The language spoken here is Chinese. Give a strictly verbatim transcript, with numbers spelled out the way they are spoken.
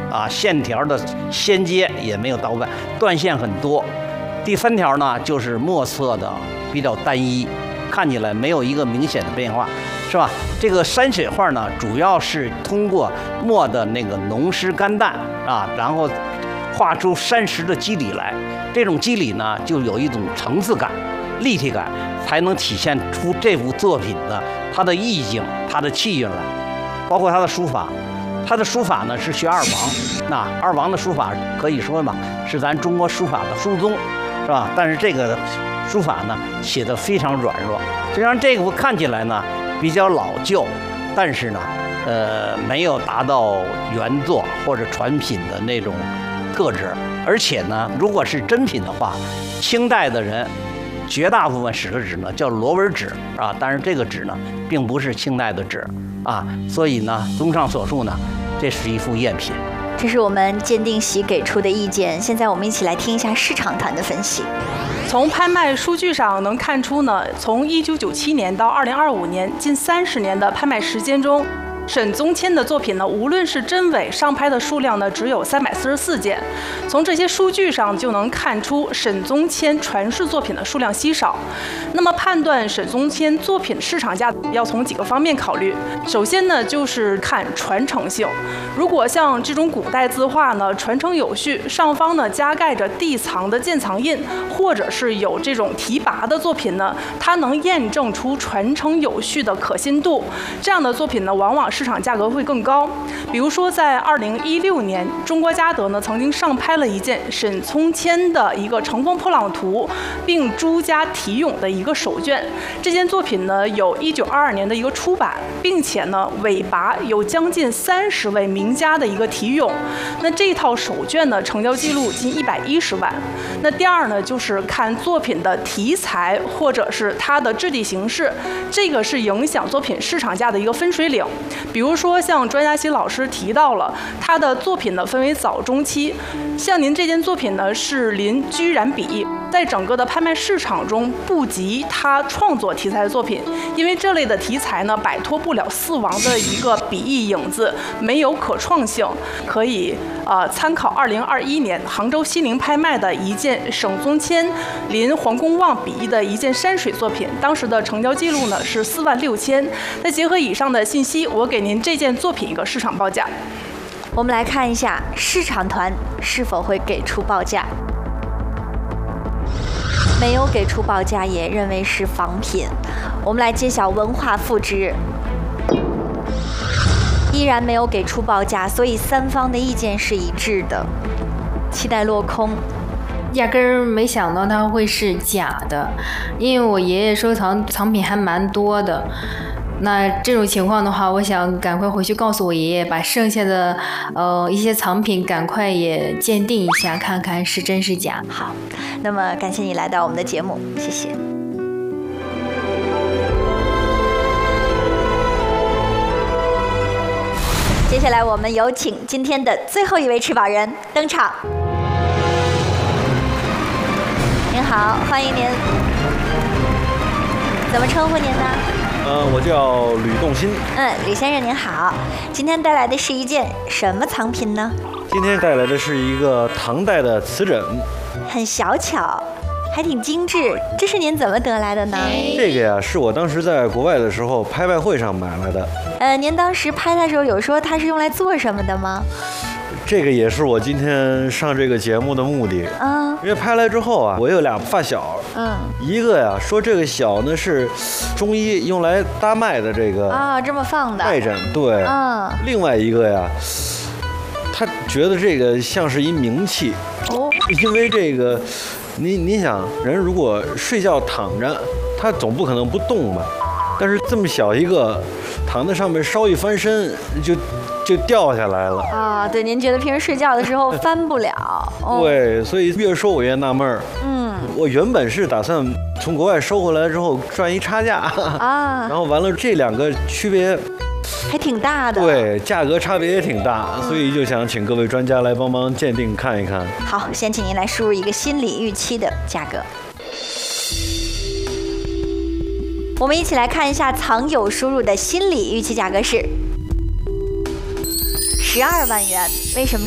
啊，线条的衔接也没有到位，断线很多。第三条呢，就是墨色的比较单一，看起来没有一个明显的变化，是吧？这个山水画呢，主要是通过墨的那个浓湿干淡啊，然后画出山石的肌理来。这种肌理呢，就有一种层次感、立体感，才能体现出这幅作品的它的意境、它的气韵来。包括它的书法，它的书法呢是学二王，那二王的书法可以说嘛是咱中国书法的书宗，是吧？但是这个书法呢写得非常软弱，虽然这幅看起来呢比较老旧，但是呢，呃，没有达到原作或者传品的那种特质。而且呢，如果是真品的话，清代的人绝大部分使的纸呢叫螺纹纸啊，但是这个纸呢并不是清代的纸啊，所以呢，综上所述呢，这是一幅赝品。 这是我们鉴定席给出的意见。现在我们一起来听一下市场团的分析。 从拍卖数据上能看出呢，从一九九七年到二零二五年近三十年的拍卖时间中，沈宗谦的作品呢，无论是真伪上拍的数量呢，只有三百四十四件。从这些数据上就能看出沈宗谦传世作品的数量稀少。那么判断沈宗谦作品市场价要从几个方面考虑。首先呢，就是看传承性。如果像这种古代字画呢，传承有序，上方呢加盖着地藏的鉴藏印，或者是有这种题跋的作品呢，它能验证出传承有序的可信度。这样的作品呢，往往市场价格会更高。比如说，在二零一六年，中国嘉德呢曾经上拍了一件沈从谦的一个《乘风破浪图》，并朱家题咏的一个手卷。这件作品呢有一九二二年的一个出版，并且呢尾跋有将近三十位名家的一个题咏。那这套手卷呢成交记录近一百一十万。那第二呢，就是看作品的题材或者是它的质地形式，这个是影响作品市场价的一个分水岭。比如说，像专家席老师提到了他的作品呢分为早中期，像您这件作品呢是临居然笔，在整个的拍卖市场中不及他创作题材的作品，因为这类的题材呢摆脱不了四王的一个笔意影子，没有可创性。可以呃参考二零二一年杭州西泠拍卖的一件沈宗谦临黄公望笔意的一件山水作品，当时的成交记录呢是四万六千。那结合以上的信息，我给您这件作品一个市场报价。 我们来看一下市场团是否会给出报价。没有给出报价，也认为是仿品。我们来揭晓文化复制，依然没有给出报价，所以三方的意见是一致的。期待落空。 压根儿没想到它会是假的，因为我爷爷收藏藏品还蛮多的。那这种情况的话，我想赶快回去告诉我爷爷，把剩下的呃一些藏品赶快也鉴定一下，看看是真是假。 好，那么感谢你来到我们的节目，谢谢。接下来我们有请今天的最后一位持宝人登场。您好，欢迎您。怎么称呼您呢？ 呃，我叫吕栋新。 嗯，吕先生您好，今天带来的是一件什么藏品呢？ 今天带来的是一个唐代的瓷枕， 很小巧，还挺精致，这是您怎么得来的呢？ 这个呀，是我当时在国外的时候拍卖会上买来的。 呃，您当时拍的时候有说它是用来做什么的吗？ 这个也是我今天上这个节目的目的。嗯，因为拍来之后啊，我有俩发小，嗯，一个呀说这个小呢是中医用来搭脉的这个啊，这么放的脉枕，对，嗯，另外一个呀，他觉得这个像是一冥器，哦，因为这个，你你想，人如果睡觉躺着，他总不可能不动吧？但是这么小一个，躺在上面稍一翻身就。就掉下来了啊！对，您觉得平时睡觉的时候翻不了？ 哦、对，所以越说我越纳闷儿。嗯，我原本是打算从国外收回来之后赚一差价啊，然后完了这两个区别还挺大的， 对，价格差别也挺大，所以就想请各位专家来帮忙鉴定看一看。 好，先请您来输入一个心理预期的价格。我们一起来看一下藏友输入的心理预期价格是十二万元。为什么